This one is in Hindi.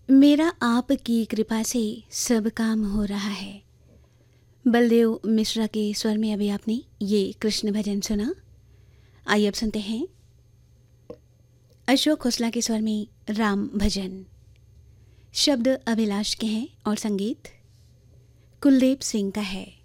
मेरा आपकी कृपा से सब काम हो रहा है। बलदेव मिश्रा के स्वर में अभी आपने ये कृष्ण भजन सुना। आइए अब सुनते हैं अशोक खोसला के स्वर में राम भजन। शब्द अभिलाष के हैं और संगीत कुलदीप सिंह का है।